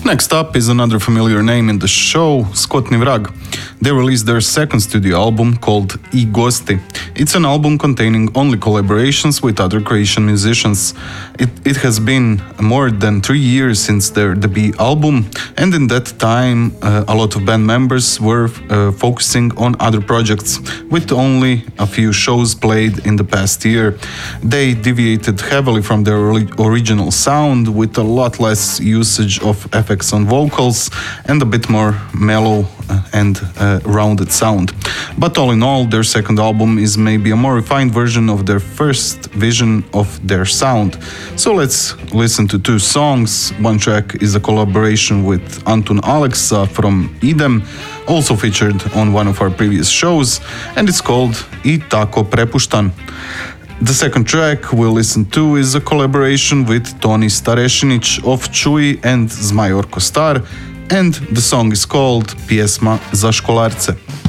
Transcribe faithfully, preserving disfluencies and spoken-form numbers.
Next up is another familiar name in the show, Skotni Vrag. They released their second studio album called I Gosti. It's an album containing only collaborations with other Croatian musicians. It, it has been more than three years since their debut album, and in that time uh, a lot of band members were uh, focusing on other projects, with only a few shows played in the past year. They deviated heavily from their original sound, with a lot less usage of effects on vocals and a bit more mellow and uh, rounded sound. But all in all, their second album is maybe a more refined version of their first vision of their sound. So let's listen to two songs. One track is a collaboration with Antun Aleksa from Idem, also featured on one of our previous shows, and it's called I Tako Prepuštan. The second track we'll listen to is a collaboration with Toni Starešinić of Čuj and Zmaj Orko Star, and the song is called Pjesma za školarce.